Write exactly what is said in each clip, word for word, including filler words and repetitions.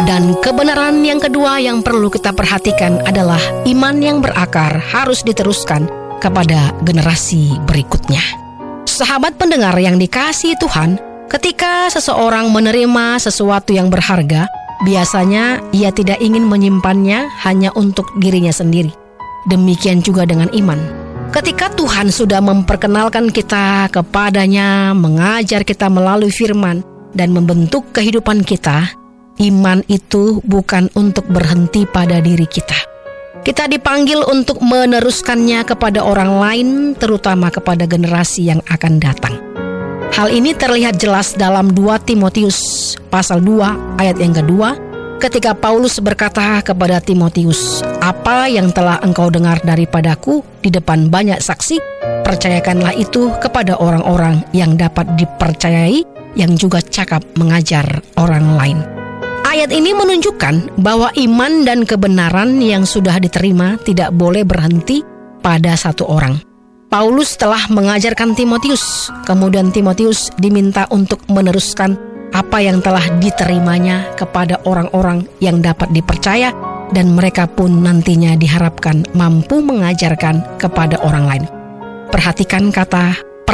Dan kebenaran yang kedua yang perlu kita perhatikan adalah iman yang berakar harus diteruskan kepada generasi berikutnya. Sahabat pendengar yang dikasihi Tuhan, ketika seseorang menerima sesuatu yang berharga, biasanya ia tidak ingin menyimpannya hanya untuk dirinya sendiri. Demikian juga dengan iman. Ketika Tuhan sudah memperkenalkan kita kepadanya, mengajar kita melalui firman, dan membentuk kehidupan kita, iman itu bukan untuk berhenti pada diri kita. Kita dipanggil untuk meneruskannya kepada orang lain, terutama kepada generasi yang akan datang. Hal ini terlihat jelas dalam dua Timotius pasal dua ayat yang kedua, ketika Paulus berkata kepada Timotius, "Apa yang telah engkau dengar daripadaku di depan banyak saksi, percayakanlah itu kepada orang-orang yang dapat dipercayai, yang juga cakap mengajar orang lain." Ayat ini menunjukkan bahwa iman dan kebenaran yang sudah diterima tidak boleh berhenti pada satu orang. Paulus telah mengajarkan Timotius, kemudian Timotius diminta untuk meneruskan apa yang telah diterimanya kepada orang-orang yang dapat dipercaya, dan mereka pun nantinya diharapkan mampu mengajarkan kepada orang lain. Perhatikan kata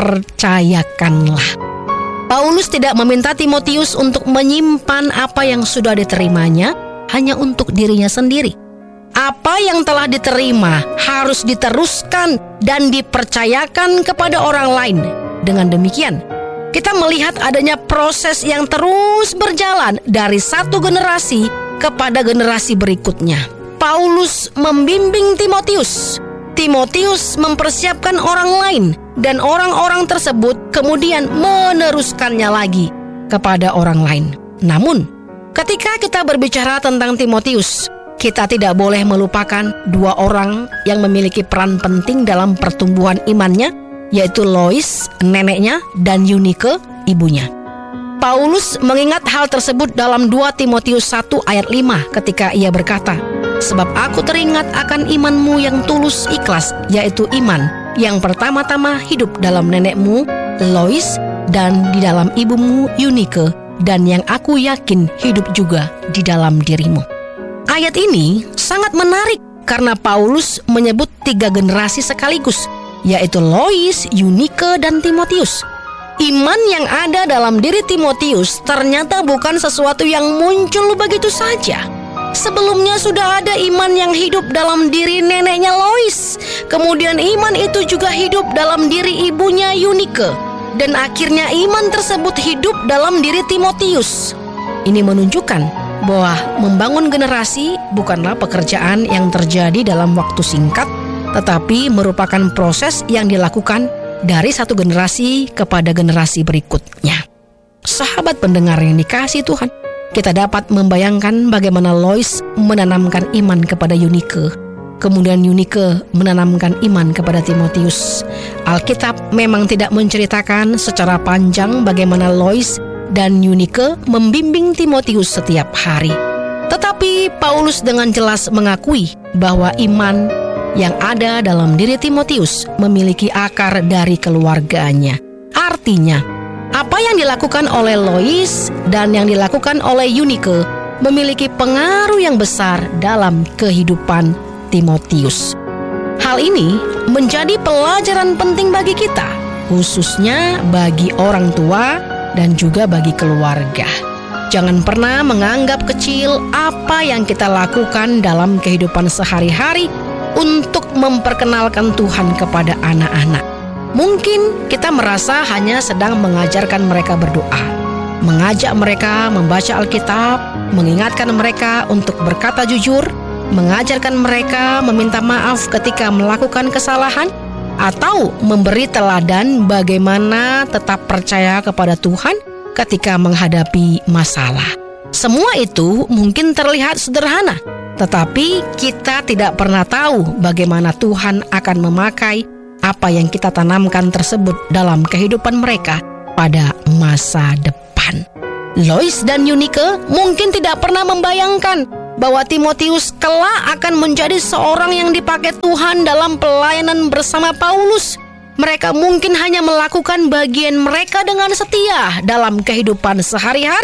percayakanlah. Paulus tidak meminta Timotius untuk menyimpan apa yang sudah diterimanya hanya untuk dirinya sendiri. Apa yang telah diterima harus diteruskan dan dipercayakan kepada orang lain. Dengan demikian, kita melihat adanya proses yang terus berjalan dari satu generasi kepada generasi berikutnya. Paulus membimbing Timotius. Timotius mempersiapkan orang lain, dan orang-orang tersebut kemudian meneruskannya lagi kepada orang lain. Namun, ketika kita berbicara tentang Timotius, kita tidak boleh melupakan dua orang yang memiliki peran penting dalam pertumbuhan imannya, yaitu Lois, neneknya, dan Eunike, ibunya. Paulus mengingat hal tersebut dalam dua Timotius satu ayat lima ketika ia berkata, "Sebab aku teringat akan imanmu yang tulus ikhlas, yaitu iman yang pertama-tama hidup dalam nenekmu, Lois, dan di dalam ibumu, Eunike, dan yang aku yakin hidup juga di dalam dirimu." Ayat ini sangat menarik karena Paulus menyebut tiga generasi sekaligus, yaitu Lois, Eunike, dan Timotius. Iman yang ada dalam diri Timotius ternyata bukan sesuatu yang muncul begitu saja. Sebelumnya sudah ada iman yang hidup dalam diri neneknya Lois. Kemudian iman itu juga hidup dalam diri ibunya Eunike. Dan akhirnya iman tersebut hidup dalam diri Timotius. Ini menunjukkan bahwa membangun generasi bukanlah pekerjaan yang terjadi dalam waktu singkat, tetapi merupakan proses yang dilakukan dari satu generasi kepada generasi berikutnya. Sahabat pendengar yang dikasihi Tuhan, kita dapat membayangkan bagaimana Lois menanamkan iman kepada Eunike, kemudian Eunike menanamkan iman kepada Timotius. Alkitab memang tidak menceritakan secara panjang bagaimana Lois dan Eunike membimbing Timotius setiap hari. Tetapi Paulus dengan jelas mengakui bahwa iman yang ada dalam diri Timotius memiliki akar dari keluarganya. Artinya, apa yang dilakukan oleh Lois dan yang dilakukan oleh Eunike memiliki pengaruh yang besar dalam kehidupan Timotius. Hal ini menjadi pelajaran penting bagi kita, khususnya bagi orang tua dan juga bagi keluarga. Jangan pernah menganggap kecil apa yang kita lakukan dalam kehidupan sehari-hari untuk memperkenalkan Tuhan kepada anak-anak. Mungkin kita merasa hanya sedang mengajarkan mereka berdoa, mengajak mereka membaca Alkitab, mengingatkan mereka untuk berkata jujur, mengajarkan mereka meminta maaf ketika melakukan kesalahan, atau memberi teladan bagaimana tetap percaya kepada Tuhan ketika menghadapi masalah. Semua itu mungkin terlihat sederhana, tetapi kita tidak pernah tahu bagaimana Tuhan akan memakai apa yang kita tanamkan tersebut dalam kehidupan mereka pada masa depan. Lois dan Eunike mungkin tidak pernah membayangkan bahwa Timotius kelak akan menjadi seorang yang dipakai Tuhan dalam pelayanan bersama Paulus. Mereka mungkin hanya melakukan bagian mereka dengan setia dalam kehidupan sehari-hari.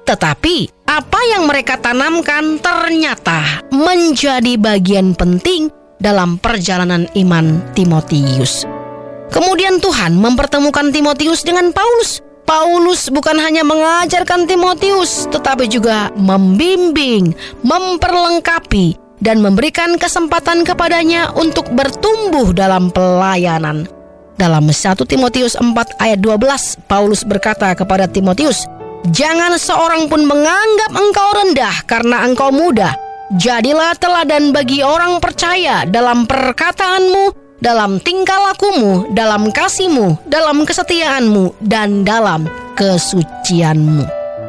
Tetapi apa yang mereka tanamkan ternyata menjadi bagian penting dalam perjalanan iman Timotius. Kemudian Tuhan mempertemukan Timotius dengan Paulus. Paulus bukan hanya mengajarkan Timotius, tetapi juga membimbing, memperlengkapi, dan memberikan kesempatan kepadanya untuk bertumbuh dalam pelayanan. Dalam satu Timotius empat ayat dua belas, Paulus berkata kepada Timotius, "Jangan seorang pun menganggap engkau rendah karena engkau muda. Jadilah teladan bagi orang percaya dalam perkataanmu, dalam tingkah lakumu, dalam kasihmu, dalam kesetiaanmu, dan dalam kesucianmu."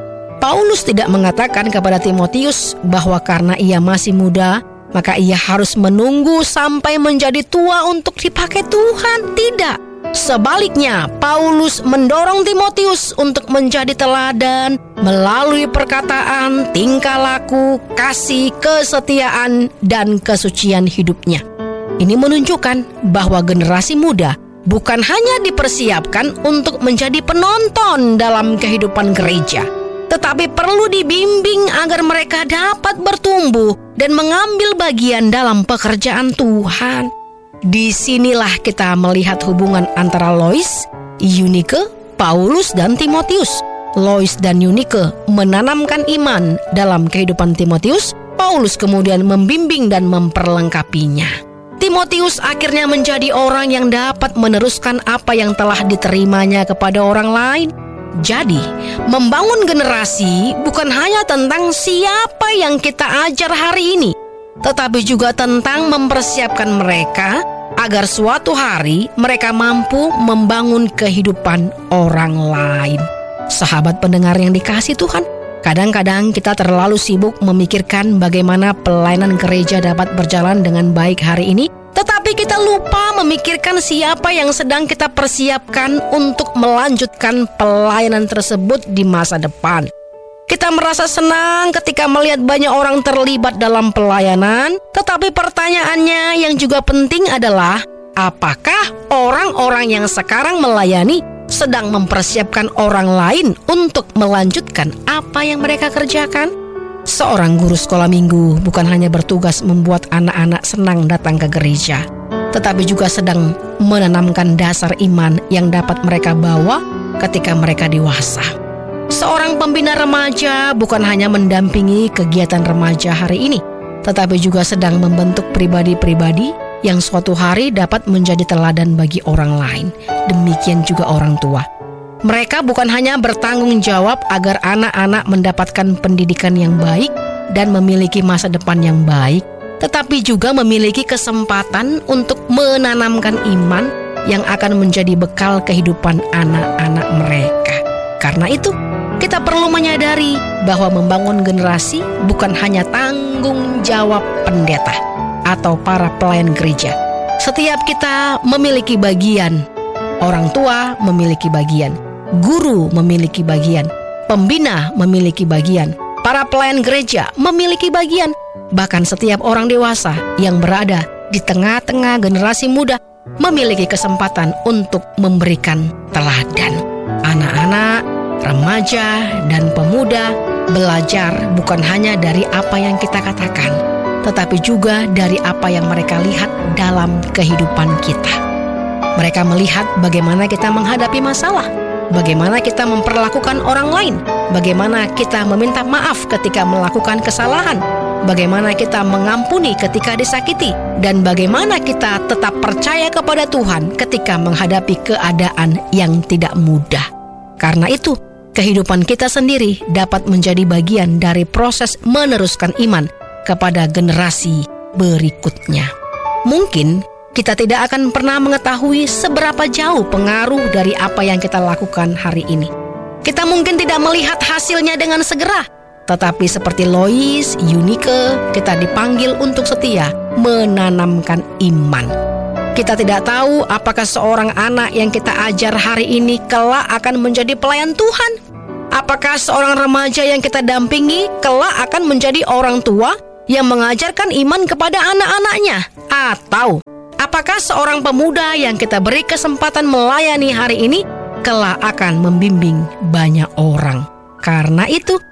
Paulus tidak mengatakan kepada Timotius bahwa karena ia masih muda, maka ia harus menunggu sampai menjadi tua untuk dipakai Tuhan. Tidak. Sebaliknya, Paulus mendorong Timotius untuk menjadi teladan melalui perkataan, tingkah laku, kasih, kesetiaan, dan kesucian hidupnya. Ini menunjukkan bahwa generasi muda bukan hanya dipersiapkan untuk menjadi penonton dalam kehidupan gereja, tetapi perlu dibimbing agar mereka dapat bertumbuh dan mengambil bagian dalam pekerjaan Tuhan. Disinilah kita melihat hubungan antara Lois, Eunike, Paulus, dan Timotius. Lois dan Eunike menanamkan iman dalam kehidupan Timotius. Paulus kemudian membimbing dan memperlengkapinya. Timotius akhirnya menjadi orang yang dapat meneruskan apa yang telah diterimanya kepada orang lain. Jadi, membangun generasi bukan hanya tentang siapa yang kita ajar hari ini, tetapi juga tentang mempersiapkan mereka agar suatu hari mereka mampu membangun kehidupan orang lain. Sahabat pendengar yang dikasihi Tuhan, kadang-kadang kita terlalu sibuk memikirkan bagaimana pelayanan gereja dapat berjalan dengan baik hari ini, tetapi kita lupa memikirkan siapa yang sedang kita persiapkan untuk melanjutkan pelayanan tersebut di masa depan. Kita merasa senang ketika melihat banyak orang terlibat dalam pelayanan, tetapi pertanyaannya yang juga penting adalah, apakah orang-orang yang sekarang melayani sedang mempersiapkan orang lain untuk melanjutkan apa yang mereka kerjakan? Seorang guru sekolah minggu bukan hanya bertugas membuat anak-anak senang datang ke gereja, tetapi juga sedang menanamkan dasar iman yang dapat mereka bawa ketika mereka dewasa. Seorang pembina remaja bukan hanya mendampingi kegiatan remaja hari ini, tetapi juga sedang membentuk pribadi-pribadi yang suatu hari dapat menjadi teladan bagi orang lain. Demikian juga orang tua. Mereka bukan hanya bertanggung jawab agar anak-anak mendapatkan pendidikan yang baik dan memiliki masa depan yang baik, tetapi juga memiliki kesempatan untuk menanamkan iman yang akan menjadi bekal kehidupan anak-anak mereka. Karena itu, kita perlu menyadari bahwa membangun generasi bukan hanya tanggung jawab pendeta atau para pelayan gereja. Setiap kita memiliki bagian. Orang tua memiliki bagian, guru memiliki bagian, pembina memiliki bagian, para pelayan gereja memiliki bagian. Bahkan setiap orang dewasa yang berada di tengah-tengah generasi muda memiliki kesempatan untuk memberikan teladan. Anak-anak, remaja, dan pemuda belajar bukan hanya dari apa yang kita katakan, tetapi juga dari apa yang mereka lihat dalam kehidupan kita. Mereka melihat bagaimana kita menghadapi masalah, bagaimana kita memperlakukan orang lain, bagaimana kita meminta maaf ketika melakukan kesalahan, bagaimana kita mengampuni ketika disakiti, dan bagaimana kita tetap percaya kepada Tuhan ketika menghadapi keadaan yang tidak mudah. Karena itu, kehidupan kita sendiri dapat menjadi bagian dari proses meneruskan iman kepada generasi berikutnya. Mungkin kita tidak akan pernah mengetahui seberapa jauh pengaruh dari apa yang kita lakukan hari ini. Kita mungkin tidak melihat hasilnya dengan segera, tetapi seperti Lois, Eunike, kita dipanggil untuk setia menanamkan iman. Kita tidak tahu apakah seorang anak yang kita ajar hari ini kelak akan menjadi pelayan Tuhan. Apakah seorang remaja yang kita dampingi kelak akan menjadi orang tua yang mengajarkan iman kepada anak-anaknya? Atau apakah seorang pemuda yang kita beri kesempatan melayani hari ini kelak akan membimbing banyak orang? Karena itu,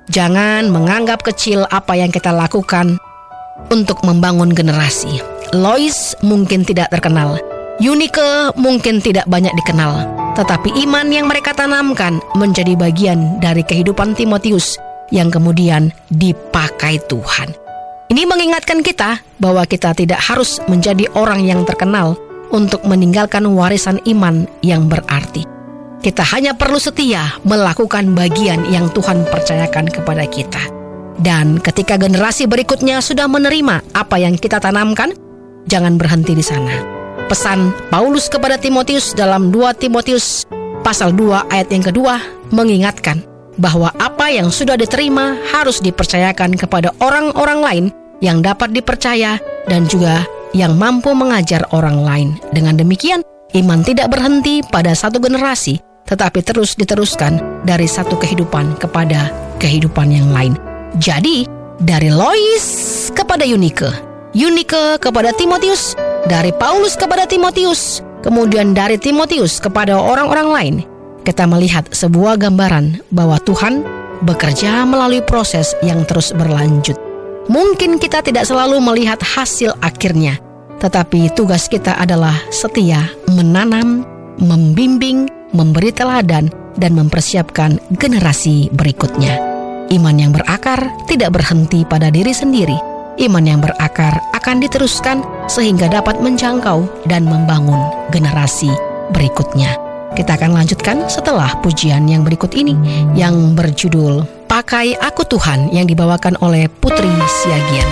Jangan menganggap kecil apa yang kita lakukan untuk membangun generasi. Lois mungkin tidak terkenal, Eunike mungkin tidak banyak dikenal, tetapi iman yang mereka tanamkan menjadi bagian dari kehidupan Timotius yang kemudian dipakai Tuhan. Ini mengingatkan kita bahwa kita tidak harus menjadi orang yang terkenal untuk meninggalkan warisan iman yang berarti. Kita hanya perlu setia melakukan bagian yang Tuhan percayakan kepada kita. Dan ketika generasi berikutnya sudah menerima apa yang kita tanamkan, jangan berhenti di sana. Pesan Paulus kepada Timotius dalam dua Timotius pasal dua ayat yang kedua mengingatkan bahwa apa yang sudah diterima harus dipercayakan kepada orang-orang lain yang dapat dipercaya dan juga yang mampu mengajar orang lain. Dengan demikian, iman tidak berhenti pada satu generasi, tetapi terus diteruskan dari satu kehidupan kepada kehidupan yang lain. Jadi, dari Lois kepada Eunike, Eunike kepada Timotius, dari Paulus kepada Timotius, kemudian dari Timotius kepada orang-orang lain, kita melihat sebuah gambaran bahwa Tuhan bekerja melalui proses yang terus berlanjut. Mungkin kita tidak selalu melihat hasil akhirnya, tetapi tugas kita adalah setia menanam, membimbing, memberi teladan, dan mempersiapkan generasi berikutnya. Iman yang berakar tidak berhenti pada diri sendiri. Iman yang berakar akan diteruskan sehingga dapat menjangkau dan membangun generasi berikutnya. Kita akan lanjutkan setelah pujian yang berikut ini yang berjudul Pakai Aku Tuhan, yang dibawakan oleh Putri Siagian.